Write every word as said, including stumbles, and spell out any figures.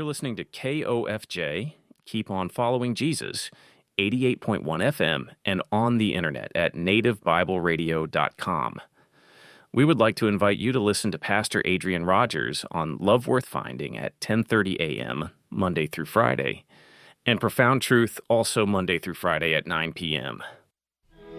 listening to K O F J, Keep On Following Jesus, eighty-eight point one F M, and on the internet at native bible radio dot com. We would like to invite you to listen to Pastor Adrian Rogers on Love Worth Finding at ten thirty a.m., Monday through Friday, and Profound Truth also Monday through Friday at nine p.m.